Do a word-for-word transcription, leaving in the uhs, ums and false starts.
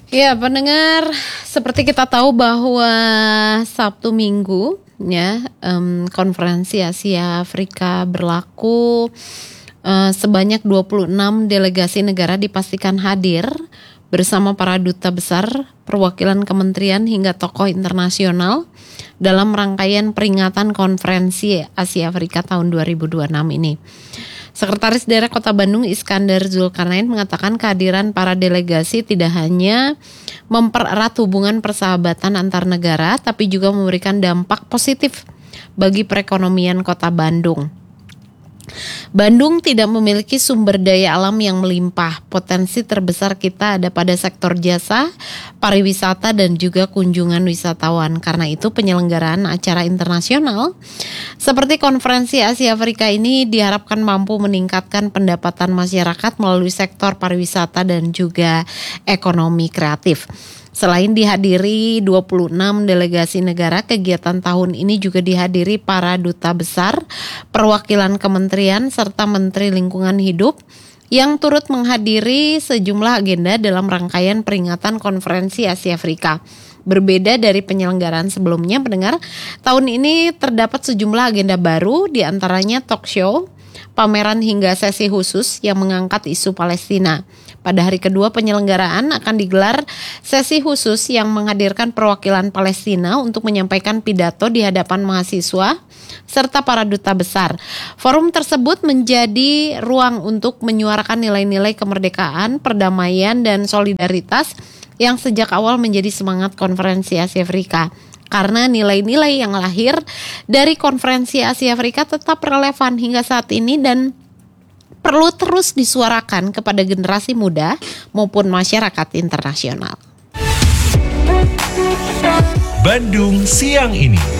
Ya, pendengar, seperti kita tahu bahwa Sabtu Minggu ya um, konferensi Asia Afrika berlaku, uh, sebanyak dua puluh enam delegasi negara dipastikan hadir bersama para duta besar, perwakilan kementerian hingga tokoh internasional dalam rangkaian peringatan konferensi Asia Afrika tahun dua ribu dua puluh enam ini. Sekretaris Daerah Kota Bandung Iskandar Zulkarnain mengatakan kehadiran para delegasi tidak hanya mempererat hubungan persahabatan antar negara, tapi juga memberikan dampak positif bagi perekonomian Kota Bandung. Bandung tidak memiliki sumber daya alam yang melimpah. Potensi terbesar kita ada pada sektor jasa, pariwisata, dan juga kunjungan wisatawan. Karena itu penyelenggaraan acara internasional seperti konferensi Asia Afrika ini diharapkan mampu meningkatkan pendapatan masyarakat melalui sektor pariwisata dan juga ekonomi kreatif. Selain dihadiri dua puluh enam delegasi negara, kegiatan tahun ini juga dihadiri para duta besar, perwakilan kementerian, serta Menteri Lingkungan Hidup yang turut menghadiri sejumlah agenda dalam rangkaian peringatan konferensi Asia Afrika. Berbeda dari penyelenggaraan sebelumnya, pendengar, tahun ini terdapat sejumlah agenda baru, diantaranya talk show, pameran hingga sesi khusus yang mengangkat isu Palestina. Pada hari kedua penyelenggaraan akan digelar sesi khusus yang menghadirkan perwakilan Palestina untuk menyampaikan pidato di hadapan mahasiswa serta para duta besar. Forum tersebut menjadi ruang untuk menyuarakan nilai-nilai kemerdekaan, perdamaian, dan solidaritas yang sejak awal menjadi semangat konferensi Asia Afrika. Karena nilai-nilai yang lahir dari konferensi Asia Afrika tetap relevan hingga saat ini dan perlu terus disuarakan kepada generasi muda maupun masyarakat internasional. Bandung Siang Ini.